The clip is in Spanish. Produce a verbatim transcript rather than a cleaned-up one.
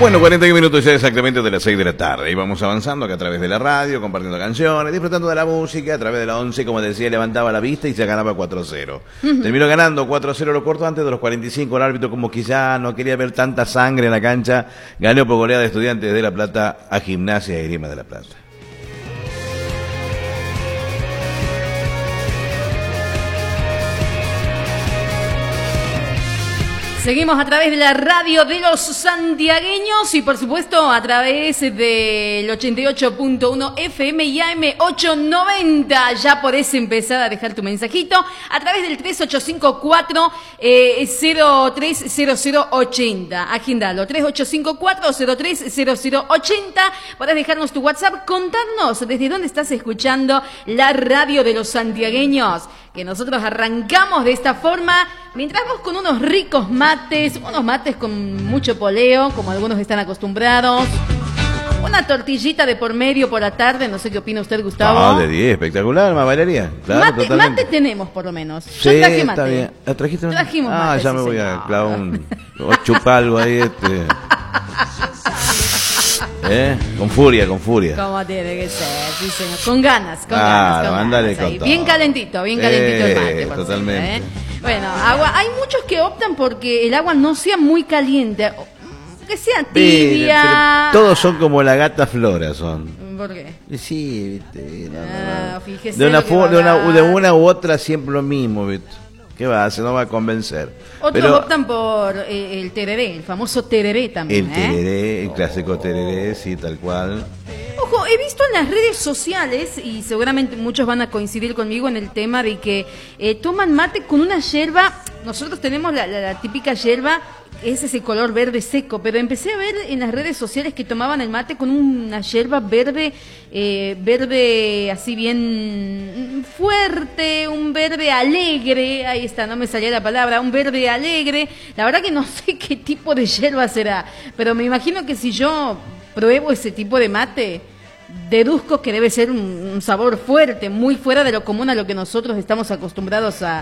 Bueno, cuarenta y un minutos ya exactamente de las seis de la tarde. Y vamos avanzando acá a través de la radio, compartiendo canciones, disfrutando de la música. A través de la once, como decía, levantaba la vista y se ganaba cuatro a cero. Uh-huh. Terminó ganando cuatro a cero lo corto antes de los cuarenta y cinco. El árbitro, como quizá no quería ver tanta sangre en la cancha, ganó por goleada de Estudiantes de La Plata a Gimnasia y Esgrima de La Plata. Seguimos a través de la radio de los santiagueños y por supuesto a través del ochenta y ocho punto uno F M y A M ochocientos noventa. Ya podés empezar a dejar tu mensajito a través del tres ocho cinco cuatro cero tres cero cero ochenta. Agendalo, tres ocho cinco cuatro cero tres cero cero ochenta. Podés dejarnos tu WhatsApp, contarnos desde dónde estás escuchando la radio de los santiagueños. Que nosotros arrancamos de esta forma, mientras vamos con unos ricos mates, unos mates con mucho poleo, como algunos están acostumbrados. Una tortillita de por medio por la tarde, no sé qué opina usted, Gustavo. Ah, de diez, espectacular, más Valeria. Claro, mate, totalmente. Mate tenemos por lo menos. Sí, Yo traje mate. Está bien. ¿La trajiste? Trajimos ah, mate. ya sí, me voy señor. a clavar un... o chupar algo ahí, este... ¿Eh? Con furia, con furia. Como tiene que ser, sí señor. Con ganas, con ah, ganas. Con mándale ganas con todo. Bien calentito, bien calentito eh, el mate. Por totalmente. Cierto, ¿eh? Bueno, agua. Hay muchos que optan porque el agua no sea muy caliente, que sea tibia. Pero todos son como la gata Flora, son. ¿Por qué? Sí, viste. No, ah, no. Fíjese de, una lo que fu- de, una, va a de una u otra siempre lo mismo, viste. ¿Qué va a hacer? No va a convencer. Otros Pero optan por eh, el tereré, el famoso tereré también. el tereré, ¿eh? El clásico tereré, sí, tal cual. Ojo, he visto en las redes sociales, y seguramente muchos van a coincidir conmigo en el tema de que eh, toman mate con una yerba. Nosotros tenemos la, la, la típica yerba, es ese color verde seco, pero empecé a ver en las redes sociales que tomaban el mate con una yerba verde, eh, verde así bien fuerte, un verde alegre, ahí está, no me salía la palabra, un verde alegre. La verdad que no sé qué tipo de yerba será, pero me imagino que si yo pruebo ese tipo de mate, deduzco que debe ser un, un sabor fuerte, muy fuera de lo común a lo que nosotros estamos acostumbrados a